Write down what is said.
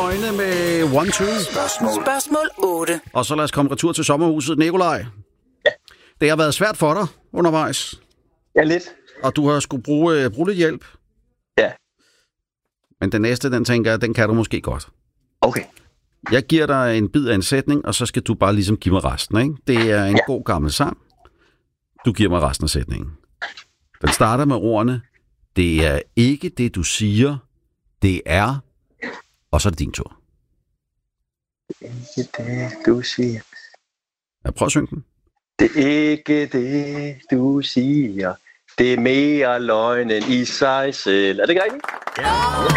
øjne med 1-2. Spørgsmål 8. Og så lad os komme retur til sommerhuset. Nikolaj. Ja. Det har været svært for dig undervejs. Ja, lidt. Og du har skulle bruge lidt hjælp. Ja. Men den næste, den tænker jeg, den kan du måske godt. Okay. Jeg giver dig en bid af en sætning, og så skal du bare ligesom give mig resten, ikke? Det er en god gammel sang. Du giver mig resten af sætningen. Den starter med ordene: det er ikke det, du siger, det er... Og så er det din tur. Det er ikke det, du siger. Ja, prøv at synge den. Det er ikke det, du siger. Det er mere løgn end i sig selv. Er det ikke rigtigt? Ja.